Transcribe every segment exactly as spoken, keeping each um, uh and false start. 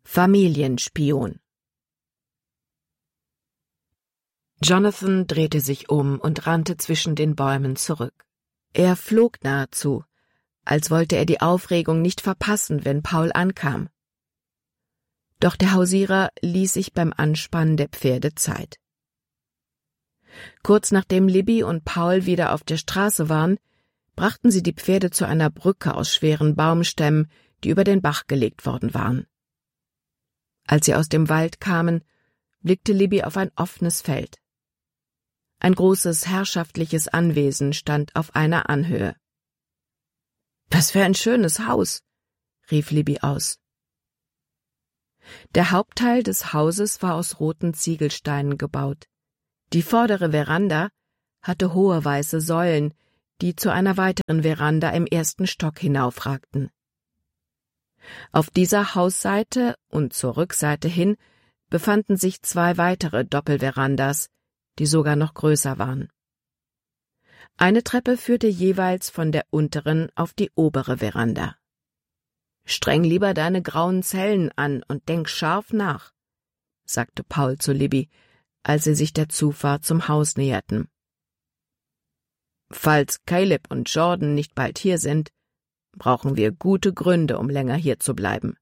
Familienspion. Jonathan drehte sich um und rannte zwischen den Bäumen zurück. Er flog nahezu, als wollte er die Aufregung nicht verpassen, wenn Paul ankam. Doch der Hausierer ließ sich beim Anspannen der Pferde Zeit. Kurz nachdem Libby und Paul wieder auf der Straße waren, brachten sie die Pferde zu einer Brücke aus schweren Baumstämmen, die über den Bach gelegt worden waren. Als sie aus dem Wald kamen, blickte Libby auf ein offenes Feld. Ein großes herrschaftliches Anwesen stand auf einer Anhöhe. »Was für ein schönes Haus«, rief Libby aus. Der Hauptteil des Hauses war aus roten Ziegelsteinen gebaut. Die vordere Veranda hatte hohe weiße Säulen, die zu einer weiteren Veranda im ersten Stock hinaufragten. Auf dieser Hausseite und zur Rückseite hin befanden sich zwei weitere Doppelverandas, die sogar noch größer waren. Eine Treppe führte jeweils von der unteren auf die obere Veranda. »Streng lieber deine grauen Zellen an und denk scharf nach«, sagte Paul zu Libby, als sie sich der Zufahrt zum Haus näherten. »Falls Caleb und Jordan nicht bald hier sind, brauchen wir gute Gründe, um länger hier zu bleiben.«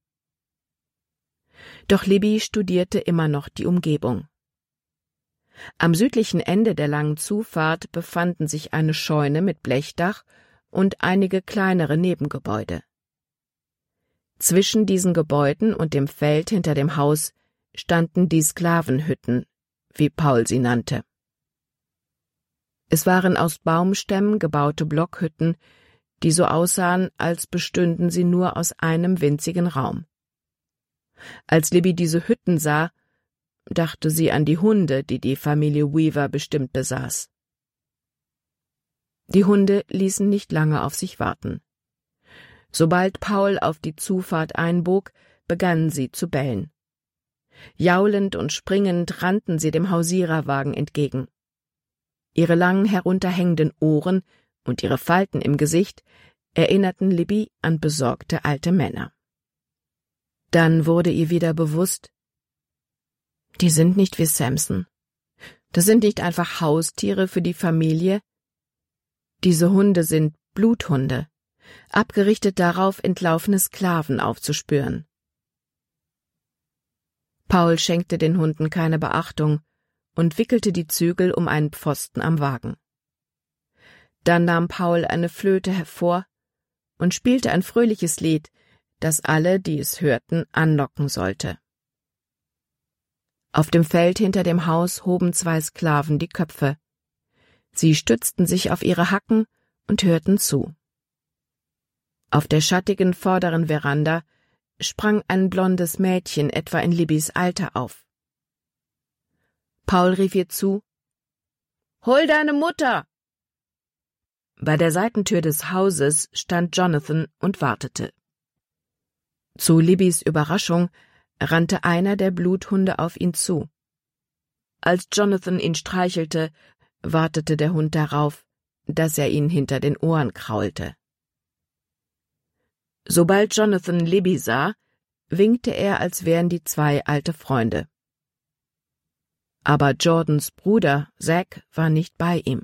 Doch Libby studierte immer noch die Umgebung. Am südlichen Ende der langen Zufahrt befanden sich eine Scheune mit Blechdach und einige kleinere Nebengebäude. Zwischen diesen Gebäuden und dem Feld hinter dem Haus standen die Sklavenhütten, wie Paul sie nannte. Es waren aus Baumstämmen gebaute Blockhütten, die so aussahen, als bestünden sie nur aus einem winzigen Raum. Als Libby diese Hütten sah, dachte sie an die Hunde, die die Familie Weaver bestimmt besaß. Die Hunde ließen nicht lange auf sich warten. Sobald Paul auf die Zufahrt einbog, begannen sie zu bellen. Jaulend und springend rannten sie dem Hausiererwagen entgegen. Ihre langen herunterhängenden Ohren und ihre Falten im Gesicht erinnerten Libby an besorgte alte Männer. Dann wurde ihr wieder bewusst, die sind nicht wie Samson. Das sind nicht einfach Haustiere für die Familie. Diese Hunde sind Bluthunde, abgerichtet darauf, entlaufene Sklaven aufzuspüren. Paul schenkte den Hunden keine Beachtung und wickelte die Zügel um einen Pfosten am Wagen. Dann nahm Paul eine Flöte hervor und spielte ein fröhliches Lied, das alle, die es hörten, anlocken sollte. Auf dem Feld hinter dem Haus hoben zwei Sklaven die Köpfe. Sie stützten sich auf ihre Hacken und hörten zu. Auf der schattigen vorderen Veranda sprang ein blondes Mädchen etwa in Libbys Alter auf. Paul rief ihr zu, »Hol deine Mutter!« Bei der Seitentür des Hauses stand Jonathan und wartete. Zu Libbys Überraschung rannte einer der Bluthunde auf ihn zu. Als Jonathan ihn streichelte, wartete der Hund darauf, dass er ihn hinter den Ohren kraulte. Sobald Jonathan Libby sah, winkte er, als wären die zwei alte Freunde. Aber Jordans Bruder, Zack, war nicht bei ihm.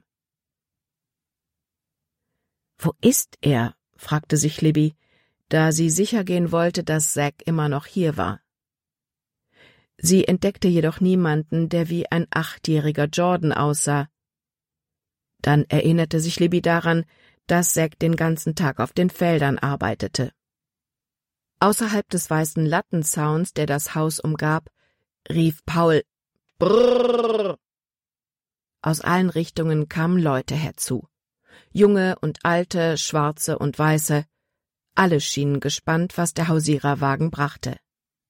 »Wo ist er?« fragte sich Libby, da sie sicher gehen wollte, dass Zack immer noch hier war. Sie entdeckte jedoch niemanden, der wie ein achtjähriger Jordan aussah. Dann erinnerte sich Libby daran, dass Zack den ganzen Tag auf den Feldern arbeitete. Außerhalb des weißen Lattenzauns, der das Haus umgab, rief Paul »Brrrr«. Aus allen Richtungen kamen Leute herzu. Junge und alte, schwarze und weiße, alle schienen gespannt, was der Hausiererwagen brachte.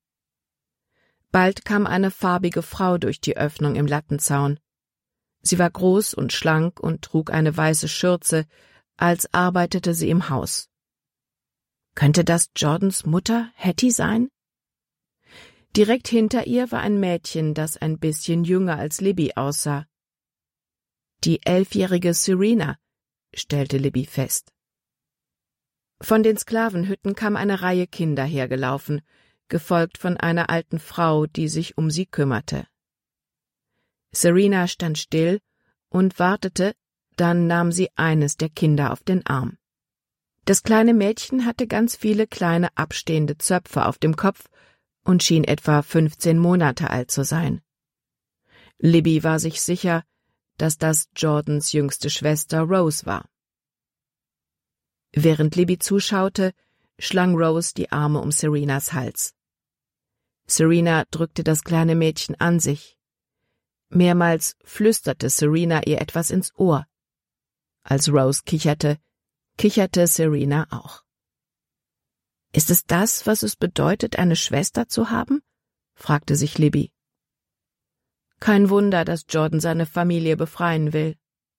Bald kam eine farbige Frau durch die Öffnung im Lattenzaun. Sie war groß und schlank und trug eine weiße Schürze, als arbeitete sie im Haus. Könnte das Jordans Mutter, Hattie, sein? Direkt hinter ihr war ein Mädchen, das ein bisschen jünger als Libby aussah. Die elfjährige Serena, stellte Libby fest. Von den Sklavenhütten kam eine Reihe Kinder hergelaufen, gefolgt von einer alten Frau, die sich um sie kümmerte. Serena stand still und wartete, dann nahm sie eines der Kinder auf den Arm. Das kleine Mädchen hatte ganz viele kleine abstehende Zöpfe auf dem Kopf und schien etwa fünfzehn Monate alt zu sein. Libby war sich sicher, dass das Jordans jüngste Schwester Rose war. Während Libby zuschaute, schlang Rose die Arme um Serenas Hals. Serena drückte das kleine Mädchen an sich. Mehrmals flüsterte Serena ihr etwas ins Ohr. Als Rose kicherte, kicherte Serena auch. »Ist es das, was es bedeutet, eine Schwester zu haben?« fragte sich Libby. Kein Wunder, dass Jordan seine Familie befreien will.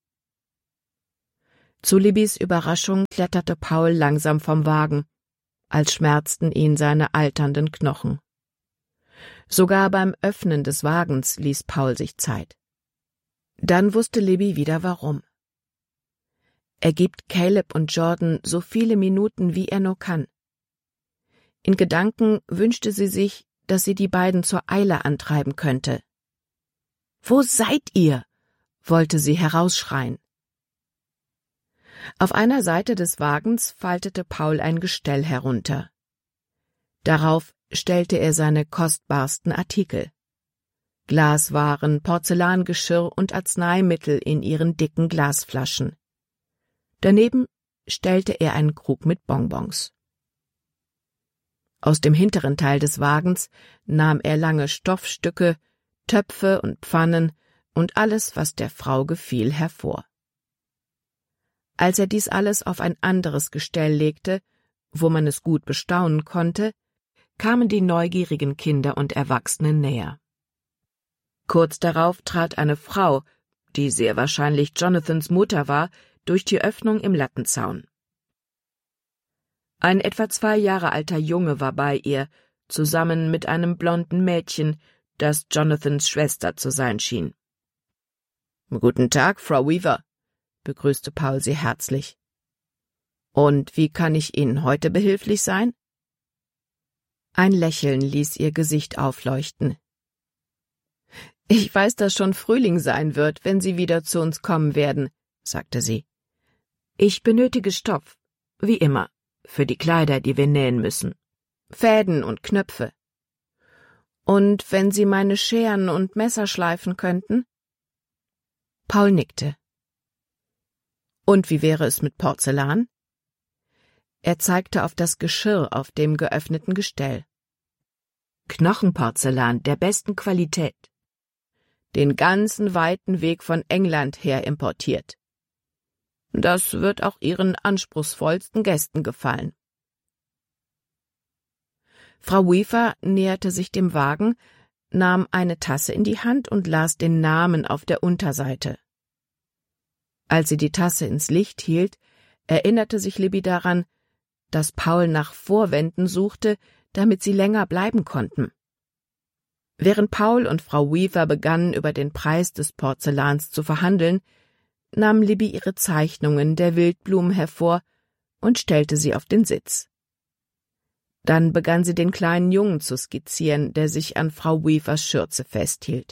Zu Libbys Überraschung kletterte Paul langsam vom Wagen, als schmerzten ihn seine alternden Knochen. Sogar beim Öffnen des Wagens ließ Paul sich Zeit. Dann wusste Libby wieder warum. Er gibt Caleb und Jordan so viele Minuten, wie er nur kann. In Gedanken wünschte sie sich, dass sie die beiden zur Eile antreiben könnte. »Wo seid ihr?« wollte sie herausschreien. Auf einer Seite des Wagens faltete Paul ein Gestell herunter. Darauf stellte er seine kostbarsten Artikel: Glaswaren, Porzellangeschirr und Arzneimittel in ihren dicken Glasflaschen. Daneben stellte er einen Krug mit Bonbons. Aus dem hinteren Teil des Wagens nahm er lange Stoffstücke, Töpfe und Pfannen und alles, was der Frau gefiel, hervor. Als er dies alles auf ein anderes Gestell legte, wo man es gut bestaunen konnte, kamen die neugierigen Kinder und Erwachsenen näher. Kurz darauf trat eine Frau, die sehr wahrscheinlich Jonathans Mutter war, durch die Öffnung im Lattenzaun. Ein etwa zwei Jahre alter Junge war bei ihr, zusammen mit einem blonden Mädchen, das Jonathans Schwester zu sein schien. »Guten Tag, Frau Weaver«, begrüßte Paul sie herzlich. »Und wie kann ich Ihnen heute behilflich sein?« Ein Lächeln ließ ihr Gesicht aufleuchten. »Ich weiß, dass schon Frühling sein wird, wenn Sie wieder zu uns kommen werden«, sagte sie. »Ich benötige Stoff, wie immer, für die Kleider, die wir nähen müssen. Fäden und Knöpfe. Und wenn Sie meine Scheren und Messer schleifen könnten?« Paul nickte. »Und wie wäre es mit Porzellan?« Er zeigte auf das Geschirr auf dem geöffneten Gestell. »Knochenporzellan der besten Qualität. Den ganzen weiten Weg von England her importiert. Das wird auch Ihren anspruchsvollsten Gästen gefallen.« Frau Weaver näherte sich dem Wagen, nahm eine Tasse in die Hand und las den Namen auf der Unterseite. Als sie die Tasse ins Licht hielt, erinnerte sich Libby daran, dass Paul nach Vorwänden suchte, damit sie länger bleiben konnten. Während Paul und Frau Weaver begannen, über den Preis des Porzellans zu verhandeln, nahm Libby ihre Zeichnungen der Wildblumen hervor und stellte sie auf den Sitz. Dann begann sie den kleinen Jungen zu skizzieren, der sich an Frau Weavers Schürze festhielt.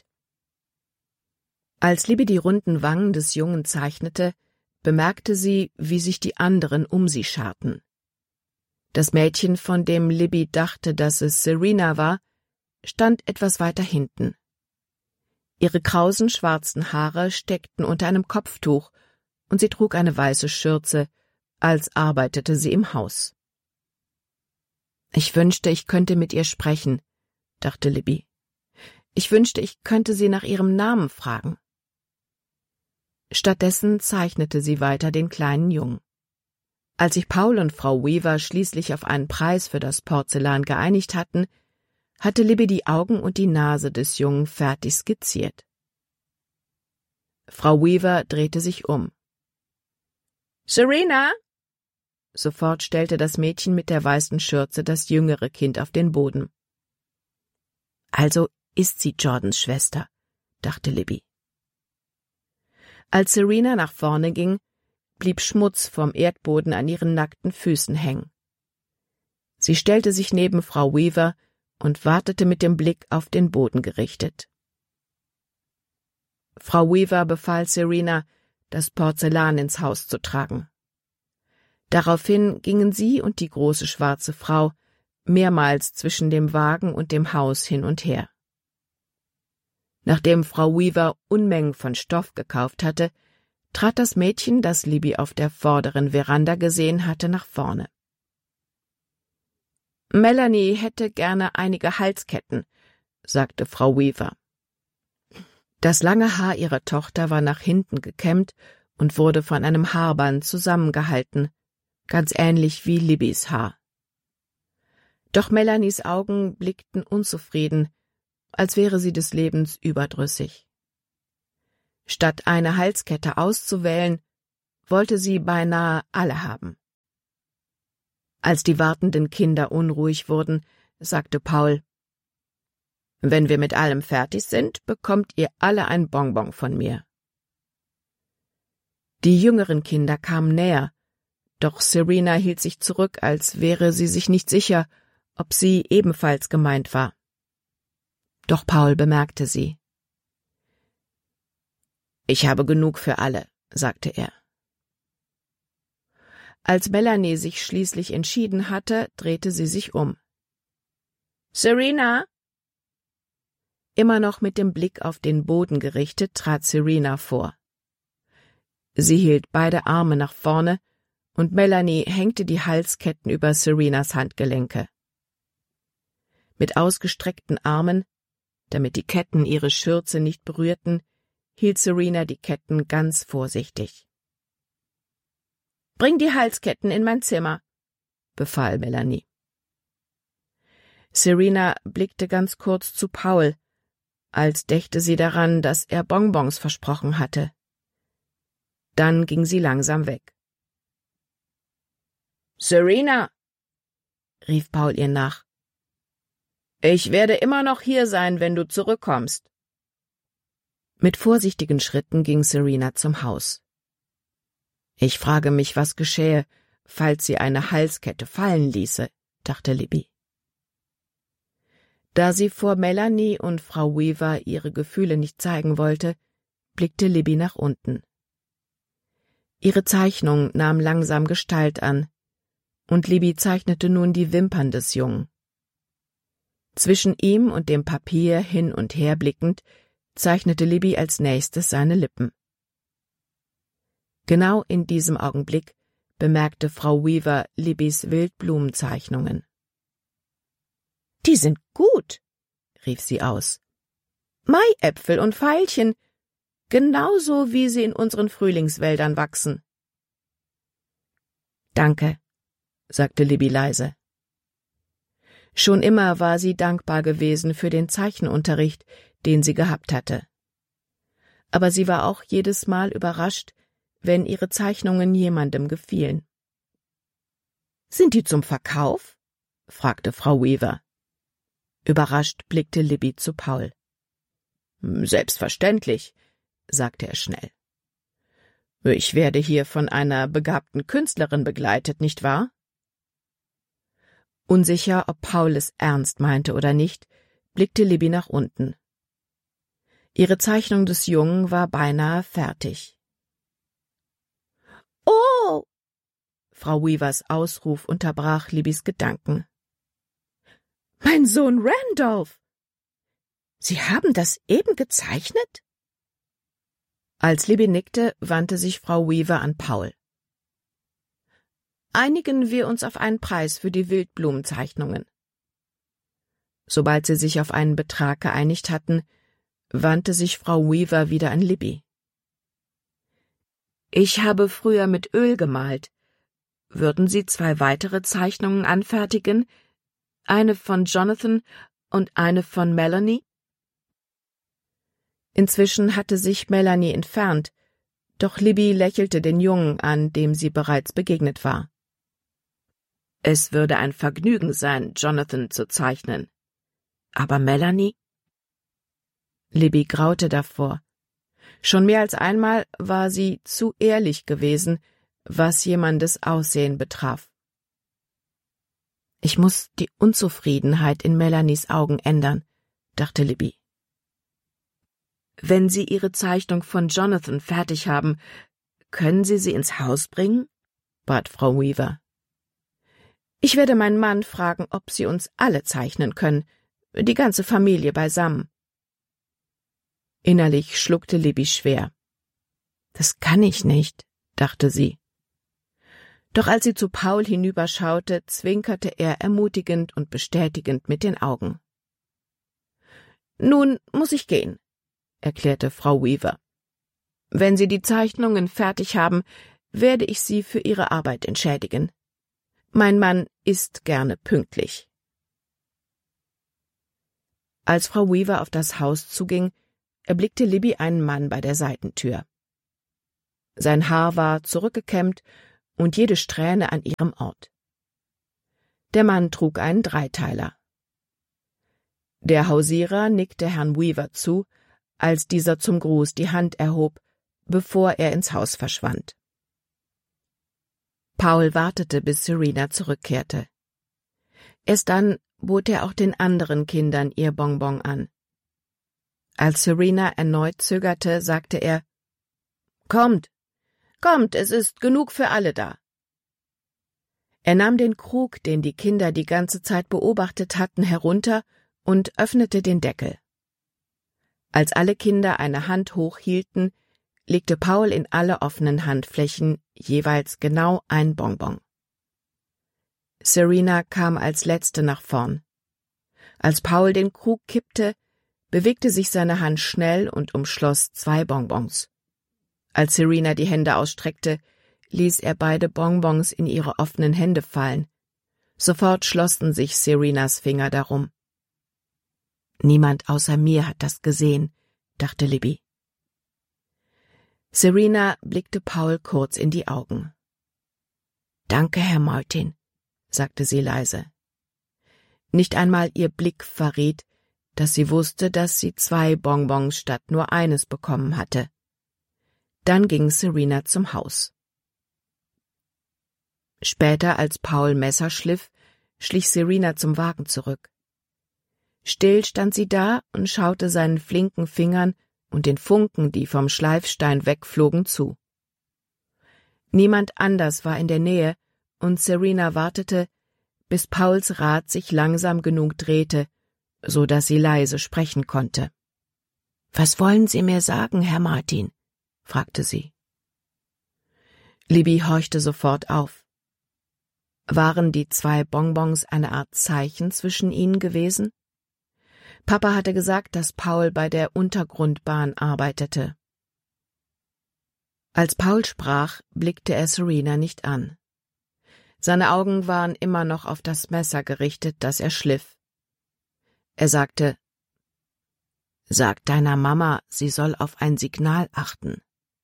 Als Libby die runden Wangen des Jungen zeichnete, bemerkte sie, wie sich die anderen um sie scharten. Das Mädchen, von dem Libby dachte, dass es Serena war, stand etwas weiter hinten. Ihre krausen schwarzen Haare steckten unter einem Kopftuch, und sie trug eine weiße Schürze, als arbeitete sie im Haus. »Ich wünschte, ich könnte mit ihr sprechen«, dachte Libby. »Ich wünschte, ich könnte sie nach ihrem Namen fragen.« Stattdessen zeichnete sie weiter den kleinen Jungen. Als sich Paul und Frau Weaver schließlich auf einen Preis für das Porzellan geeinigt hatten, hatte Libby die Augen und die Nase des Jungen fertig skizziert. Frau Weaver drehte sich um. »Serena!« Sofort stellte das Mädchen mit der weißen Schürze das jüngere Kind auf den Boden. »Also ist sie Jordans Schwester«, dachte Libby. Als Serena nach vorne ging, blieb Schmutz vom Erdboden an ihren nackten Füßen hängen. Sie stellte sich neben Frau Weaver und wartete mit dem Blick auf den Boden gerichtet. Frau Weaver befahl Serena, das Porzellan ins Haus zu tragen. Daraufhin gingen sie und die große schwarze Frau mehrmals zwischen dem Wagen und dem Haus hin und her. Nachdem Frau Weaver Unmengen von Stoff gekauft hatte, trat das Mädchen, das Libby auf der vorderen Veranda gesehen hatte, nach vorne. »Melanie hätte gerne einige Halsketten«, sagte Frau Weaver. Das lange Haar ihrer Tochter war nach hinten gekämmt und wurde von einem Haarband zusammengehalten, ganz ähnlich wie Libbys Haar. Doch Melanies Augen blickten unzufrieden, als wäre sie des Lebens überdrüssig. Statt eine Halskette auszuwählen, wollte sie beinahe alle haben. Als die wartenden Kinder unruhig wurden, sagte Paul: »Wenn wir mit allem fertig sind, bekommt ihr alle ein Bonbon von mir.« Die jüngeren Kinder kamen näher, doch Serena hielt sich zurück, als wäre sie sich nicht sicher, ob sie ebenfalls gemeint war. Doch Paul bemerkte sie. »Ich habe genug für alle«, sagte er. Als Melanie sich schließlich entschieden hatte, drehte sie sich um. »Serena?« Immer noch mit dem Blick auf den Boden gerichtet, trat Serena vor. Sie hielt beide Arme nach vorne, und Melanie hängte die Halsketten über Serenas Handgelenke. Mit ausgestreckten Armen, damit die Ketten ihre Schürze nicht berührten, hielt Serena die Ketten ganz vorsichtig. »Bring die Halsketten in mein Zimmer«, befahl Melanie. Serena blickte ganz kurz zu Paul, als dächte sie daran, dass er Bonbons versprochen hatte. Dann ging sie langsam weg. »Serena«, rief Paul ihr nach, »ich werde immer noch hier sein, wenn du zurückkommst.« Mit vorsichtigen Schritten ging Serena zum Haus. »Ich frage mich, was geschähe, falls sie eine Halskette fallen ließe«, dachte Libby. Da sie vor Melanie und Frau Weaver ihre Gefühle nicht zeigen wollte, blickte Libby nach unten. Ihre Zeichnung nahm langsam Gestalt an, und Libby zeichnete nun die Wimpern des Jungen. Zwischen ihm und dem Papier hin und her blickend, zeichnete Libby als nächstes seine Lippen. Genau in diesem Augenblick bemerkte Frau Weaver Libbys Wildblumenzeichnungen. »Die sind gut«, rief sie aus. »Maiäpfel und Veilchen, genauso wie sie in unseren Frühlingswäldern wachsen.« »Danke«, sagte Libby leise. Schon immer war sie dankbar gewesen für den Zeichenunterricht, den sie gehabt hatte. Aber sie war auch jedes Mal überrascht, wenn ihre Zeichnungen jemandem gefielen. »Sind die zum Verkauf?« fragte Frau Weaver. Überrascht blickte Libby zu Paul. »Selbstverständlich«, sagte er schnell. »Ich werde hier von einer begabten Künstlerin begleitet, nicht wahr?« Unsicher, ob Paul es ernst meinte oder nicht, blickte Libby nach unten. Ihre Zeichnung des Jungen war beinahe fertig. »Oh!« Frau Weavers Ausruf unterbrach Libbys Gedanken. »Mein Sohn Randolph! Sie haben das eben gezeichnet?« Als Libby nickte, wandte sich Frau Weaver an Paul. »Einigen wir uns auf einen Preis für die Wildblumenzeichnungen.« Sobald sie sich auf einen Betrag geeinigt hatten, wandte sich Frau Weaver wieder an Libby. »Ich habe früher mit Öl gemalt. Würden Sie zwei weitere Zeichnungen anfertigen? Eine von Jonathan und eine von Melanie?« Inzwischen hatte sich Melanie entfernt, doch Libby lächelte den Jungen an, dem sie bereits begegnet war. »Es würde ein Vergnügen sein, Jonathan zu zeichnen. Aber Melanie?« Libby graute davor. Schon mehr als einmal war sie zu ehrlich gewesen, was jemandes Aussehen betraf. Ich muss die Unzufriedenheit in Melanies Augen ändern, dachte Libby. Wenn Sie Ihre Zeichnung von Jonathan fertig haben, können Sie sie ins Haus bringen? Bat Frau Weaver. Ich werde meinen Mann fragen, ob Sie uns alle zeichnen können, die ganze Familie beisammen. Innerlich schluckte Libby schwer. Das kann ich nicht, dachte sie. Doch als sie zu Paul hinüberschaute, zwinkerte er ermutigend und bestätigend mit den Augen. »Nun muss ich gehen«, erklärte Frau Weaver. »Wenn Sie die Zeichnungen fertig haben, werde ich Sie für Ihre Arbeit entschädigen. Mein Mann ist gerne pünktlich.« Als Frau Weaver auf das Haus zuging, erblickte Libby einen Mann bei der Seitentür. Sein Haar war zurückgekämmt und jede Strähne an ihrem Ort. Der Mann trug einen Dreiteiler. Der Hausierer nickte Herrn Weaver zu, als dieser zum Gruß die Hand erhob, bevor er ins Haus verschwand. Paul wartete, bis Serena zurückkehrte. Erst dann bot er auch den anderen Kindern ihr Bonbon an. Als Serena erneut zögerte, sagte er, »Kommt, kommt, es ist genug für alle da.« Er nahm den Krug, den die Kinder die ganze Zeit beobachtet hatten, herunter und öffnete den Deckel. Als alle Kinder eine Hand hoch hielten, legte Paul in alle offenen Handflächen jeweils genau ein Bonbon. Serena kam als Letzte nach vorn. Als Paul den Krug kippte, bewegte sich seine Hand schnell und umschloss zwei Bonbons. Als Serena die Hände ausstreckte, ließ er beide Bonbons in ihre offenen Hände fallen. Sofort schlossen sich Serenas Finger darum. »Niemand außer mir hat das gesehen«, dachte Libby. Serena blickte Paul kurz in die Augen. »Danke, Herr Martin«, sagte sie leise. Nicht einmal ihr Blick verriet, dass sie wusste, dass sie zwei Bonbons statt nur eines bekommen hatte. Dann ging Serena zum Haus. Später, als Paul Messer schliff, schlich Serena zum Wagen zurück. Still stand sie da und schaute seinen flinken Fingern und den Funken, die vom Schleifstein wegflogen, zu. Niemand anders war in der Nähe, und Serena wartete, bis Pauls Rad sich langsam genug drehte, so dass sie leise sprechen konnte. »Was wollen Sie mir sagen, Herr Martin?« fragte sie. Libby horchte sofort auf. Waren die zwei Bonbons eine Art Zeichen zwischen ihnen gewesen? Papa hatte gesagt, dass Paul bei der Untergrundbahn arbeitete. Als Paul sprach, blickte er Serena nicht an. Seine Augen waren immer noch auf das Messer gerichtet, das er schliff. Er sagte, »Sag deiner Mama, sie soll auf ein Signal achten.«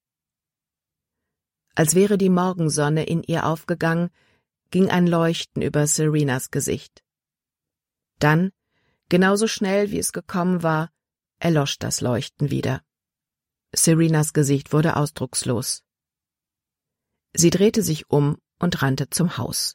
Als wäre die Morgensonne in ihr aufgegangen, ging ein Leuchten über Serenas Gesicht. Dann, genauso schnell wie es gekommen war, erlosch das Leuchten wieder. Serenas Gesicht wurde ausdruckslos. Sie drehte sich um und rannte zum Haus.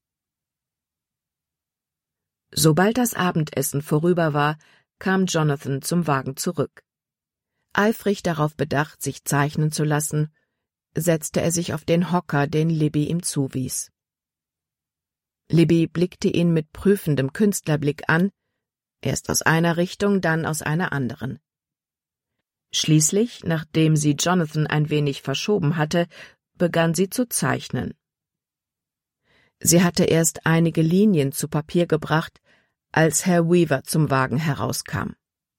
Sobald das Abendessen vorüber war, kam Jonathan zum Wagen zurück. Eifrig darauf bedacht, sich zeichnen zu lassen, setzte er sich auf den Hocker, den Libby ihm zuwies. Libby blickte ihn mit prüfendem Künstlerblick an, erst aus einer Richtung, dann aus einer anderen. Schließlich, nachdem sie Jonathan ein wenig verschoben hatte, begann sie zu zeichnen. Sie hatte erst einige Linien zu Papier gebracht, als Herr Weaver zum Wagen herauskam.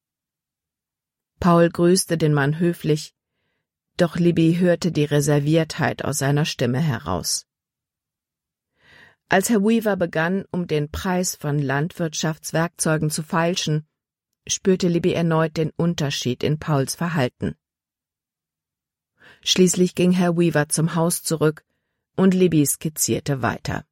Paul grüßte den Mann höflich, doch Libby hörte die Reserviertheit aus seiner Stimme heraus. Als Herr Weaver begann, um den Preis von Landwirtschaftswerkzeugen zu feilschen, spürte Libby erneut den Unterschied in Pauls Verhalten. Schließlich ging Herr Weaver zum Haus zurück und Libby skizzierte weiter.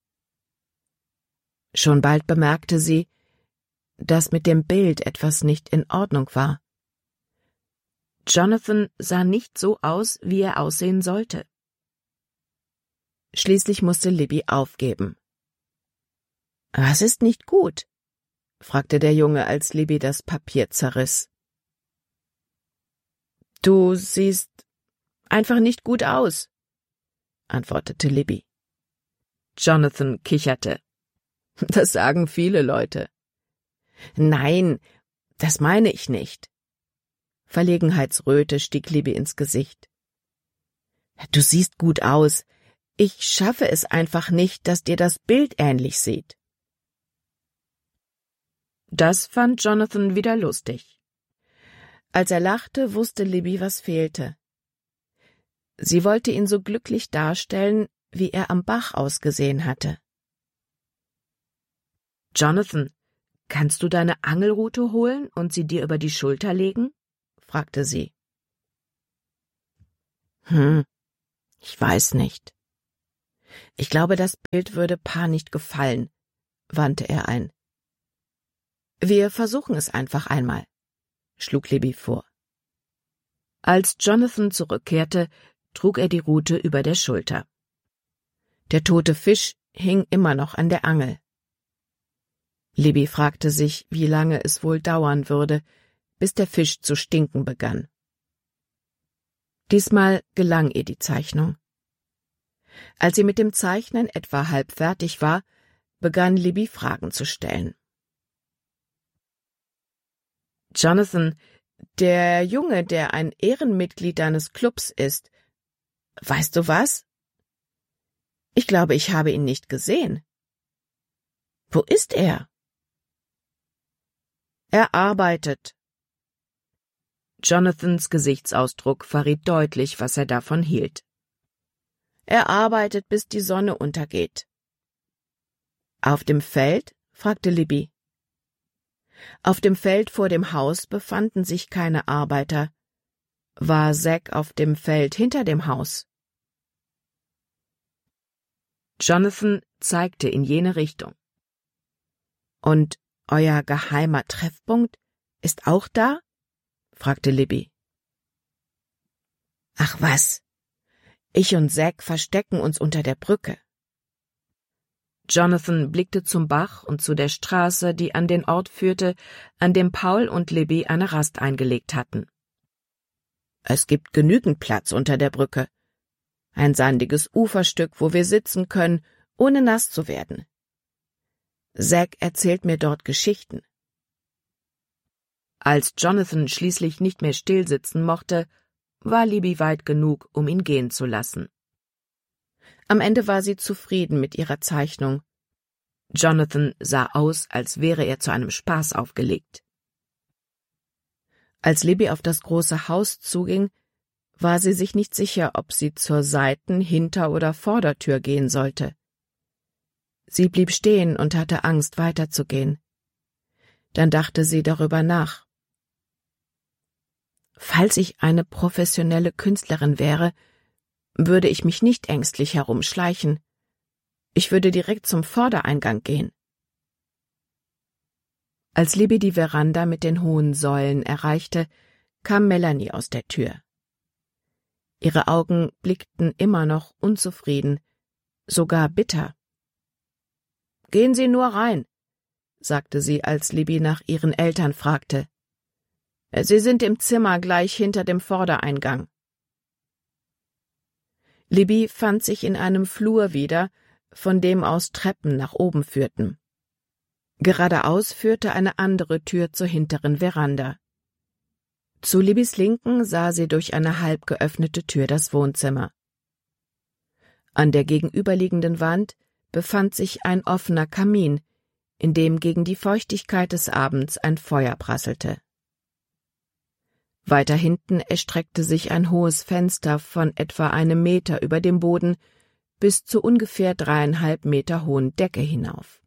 Schon bald bemerkte sie, dass mit dem Bild etwas nicht in Ordnung war. Jonathan sah nicht so aus, wie er aussehen sollte. Schließlich musste Libby aufgeben. »Was ist nicht gut?« fragte der Junge, als Libby das Papier zerriss. »Du siehst einfach nicht gut aus«, antwortete Libby. Jonathan kicherte. »Das sagen viele Leute.« »Nein, das meine ich nicht.« Verlegenheitsröte stieg Libby ins Gesicht. »Du siehst gut aus. Ich schaffe es einfach nicht, dass dir das Bild ähnlich sieht.« Das fand Jonathan wieder lustig. Als er lachte, wusste Libby, was fehlte. Sie wollte ihn so glücklich darstellen, wie er am Bach ausgesehen hatte. »Jonathan, kannst du deine Angelrute holen und sie dir über die Schulter legen?« fragte sie. »Hm, ich weiß nicht. Ich glaube, das Bild würde Pa nicht gefallen«, wandte er ein. »Wir versuchen es einfach einmal«, schlug Libby vor. Als Jonathan zurückkehrte, trug er die Rute über der Schulter. Der tote Fisch hing immer noch an der Angel. Libby fragte sich, wie lange es wohl dauern würde, bis der Fisch zu stinken begann. Diesmal gelang ihr die Zeichnung. Als sie mit dem Zeichnen etwa halb fertig war, begann Libby Fragen zu stellen. »Jonathan, der Junge, der ein Ehrenmitglied deines Clubs ist, weißt du was? Ich glaube, ich habe ihn nicht gesehen. Wo ist er?« »Er arbeitet.« Jonathans Gesichtsausdruck verriet deutlich, was er davon hielt. »Er arbeitet, bis die Sonne untergeht.« »Auf dem Feld?« fragte Libby. Auf dem Feld vor dem Haus befanden sich keine Arbeiter. War Zack auf dem Feld hinter dem Haus? Jonathan zeigte in jene Richtung. »Und euer geheimer Treffpunkt ist auch da?« fragte Libby. »Ach was, ich und Zack verstecken uns unter der Brücke.« Jonathan blickte zum Bach und zu der Straße, die an den Ort führte, an dem Paul und Libby eine Rast eingelegt hatten. »Es gibt genügend Platz unter der Brücke. Ein sandiges Uferstück, wo wir sitzen können, ohne nass zu werden. Zack erzählt mir dort Geschichten.« Als Jonathan schließlich nicht mehr stillsitzen mochte, war Libby weit genug, um ihn gehen zu lassen. Am Ende war sie zufrieden mit ihrer Zeichnung. Jonathan sah aus, als wäre er zu einem Spaß aufgelegt. Als Libby auf das große Haus zuging, war sie sich nicht sicher, ob sie zur Seiten-, Hinter- oder Vordertür gehen sollte. Sie blieb stehen und hatte Angst, weiterzugehen. Dann dachte sie darüber nach. Falls ich eine professionelle Künstlerin wäre, würde ich mich nicht ängstlich herumschleichen. Ich würde direkt zum Vordereingang gehen. Als Libby die Veranda mit den hohen Säulen erreichte, kam Melanie aus der Tür. Ihre Augen blickten immer noch unzufrieden, sogar bitter. »Gehen Sie nur rein«, sagte sie, als Libby nach ihren Eltern fragte. »Sie sind im Zimmer gleich hinter dem Vordereingang.« Libby fand sich in einem Flur wieder, von dem aus Treppen nach oben führten. Geradeaus führte eine andere Tür zur hinteren Veranda. Zu Libbys Linken sah sie durch eine halb geöffnete Tür das Wohnzimmer. An der gegenüberliegenden Wand befand sich ein offener Kamin, in dem gegen die Feuchtigkeit des Abends ein Feuer prasselte. Weiter hinten erstreckte sich ein hohes Fenster von etwa einem Meter über dem Boden bis zur ungefähr dreieinhalb Meter hohen Decke hinauf.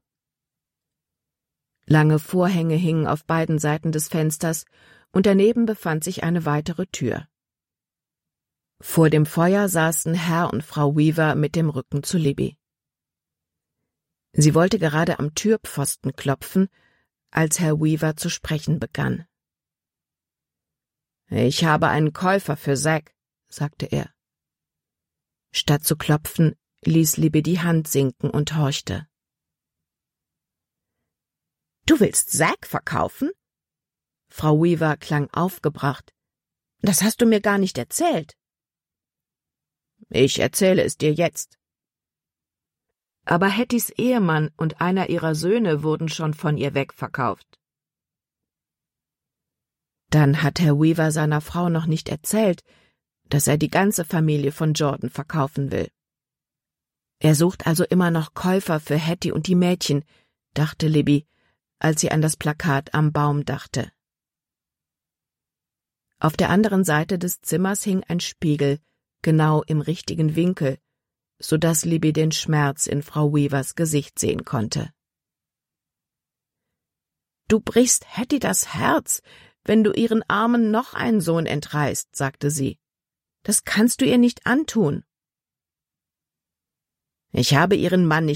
Lange Vorhänge hingen auf beiden Seiten des Fensters und daneben befand sich eine weitere Tür. Vor dem Feuer saßen Herr und Frau Weaver mit dem Rücken zu Libby. Sie wollte gerade am Türpfosten klopfen, als Herr Weaver zu sprechen begann. »Ich habe einen Käufer für Zack«, sagte er. Statt zu klopfen, ließ Libby die Hand sinken und horchte. »Du willst Zack verkaufen?« Frau Weaver klang aufgebracht. »Das hast du mir gar nicht erzählt.« »Ich erzähle es dir jetzt.« Aber Hattys Ehemann und einer ihrer Söhne wurden schon von ihr wegverkauft. Dann hat Herr Weaver seiner Frau noch nicht erzählt, dass er die ganze Familie von Jordan verkaufen will. Er sucht also immer noch Käufer für Hattie und die Mädchen, dachte Libby, als sie an das Plakat am Baum dachte. Auf der anderen Seite des Zimmers hing ein Spiegel, genau im richtigen Winkel, so dass Libby den Schmerz in Frau Weavers Gesicht sehen konnte. »Du brichst Hattie das Herz, wenn du ihren Armen noch einen Sohn entreißt«, sagte sie. »Das kannst du ihr nicht antun.« »Ich habe ihren Mann nicht